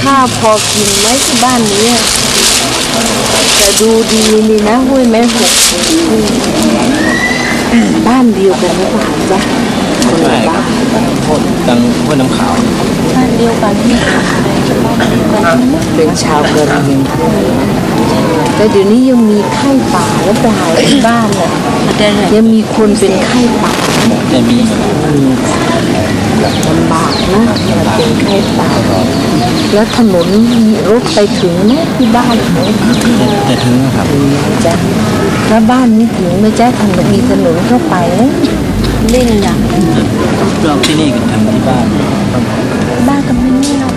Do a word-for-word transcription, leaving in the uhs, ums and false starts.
ข้าวพอกินไหมที่บ้านนี้แต่ดูดีนี่นะห้วยแม่หกบ้านเดียวกันหรือเปล่าจ๊ะคนละบ้านดังห้วยน้ำขาวบ้านเดียวกันที่เป็นชาวกะเหรี่ยงแต่เดี๋ยวนี้ยังมีไข้ป่าแล้วเปล่าที่บ้านน่ะยังมีคนเป็นไข้ป่าจะมีลำบากนะเป็นไข้ป่าแล้วถนนมีรถไปถึงไหมที่บ้านไหมจะถึงนะครับจ๊ะแล้วบ้านนี้ถึงไหมจ๊ะถนนมีถนนเข้าไปเล่นนะรอบที่นี่ก็ถึงที่บ้านบ้านก็ไม่นี่เรา